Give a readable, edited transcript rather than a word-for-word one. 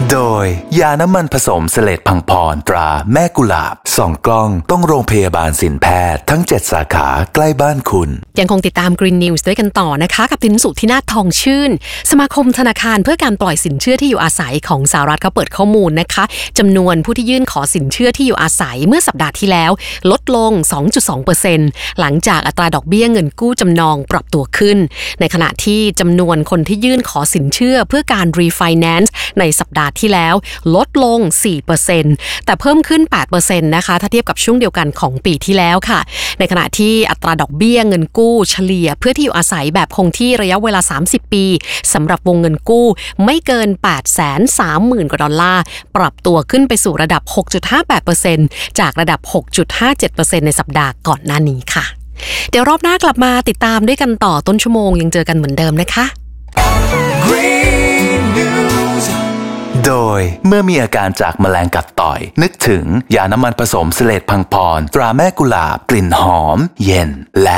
โดยยาน้ำมันผสมเสลดพังพรตราแม่กุหลาบ2 กล้องต้องโรงพยาบาลสินแพทย์ทั้ง7 สาขาใกล้บ้านคุณยังคงติดตาม Green News ด้วยกันต่อนะคะกับสินสุทธินาถทองชื่นสมาคมธนาคารเพื่อการปล่อยสินเชื่อที่อยู่อาศัยของสหรัฐเขาเปิดข้อมูลนะคะจำนวนผู้ที่ยื่นขอสินเชื่อที่อยู่อาศัยเมื่อสัปดาห์ที่แล้วลดลง 2.2% หลังจากอัตราดอกเบี้ยเงินกู้จำนองปรับตัวขึ้นในขณะที่จำนวนคนที่ยื่นขอสินเชื่อเพื่อการ refinance ในสัปดาห์ที่แล้วลดลง 4% แต่เพิ่มขึ้น 8% นะคะถ้าเทียบกับช่วงเดียวกันของปีที่แล้วค่ะในขณะที่อัตราดอกเบี้ยเงินกู้เฉลี่ยเพื่อที่อยู่อาศัยแบบคงที่ระยะเวลา30 ปีสำหรับวงเงินกู้ไม่เกิน 830,000 กว่าดอลลาร์ปรับตัวขึ้นไปสู่ระดับ 6.58% จากระดับ 6.57% ในสัปดาห์ก่อนหน้านี้ค่ะเดี๋ยวรอบหน้ากลับมาติดตามด้วยกันต่อต้นชั่วโมงยังเจอกันเหมือนเดิมนะคะโดยเมื่อมีอาการจากแมลงกัดต่อยนึกถึงยาน้ำมันผสมเสลดพังพรตราแม่กุหลาบกลิ่นหอมเย็นและ